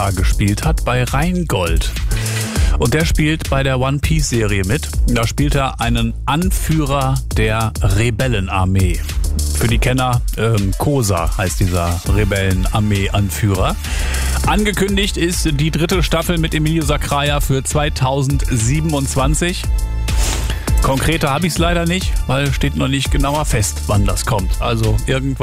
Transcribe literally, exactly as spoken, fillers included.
Avatar gespielt hat bei Rheingold. Und der spielt bei der One Piece Serie mit. Da spielt er einen Anführer der Rebellenarmee. Für die Kenner, ähm, Kosa heißt dieser Rebellenarmee-Anführer. Angekündigt ist die dritte Staffel mit Emilio Sacraia für zweitausendsiebenundzwanzig. Konkreter habe ich es leider nicht, weil steht noch nicht genauer fest, wann das kommt. Also irgendwann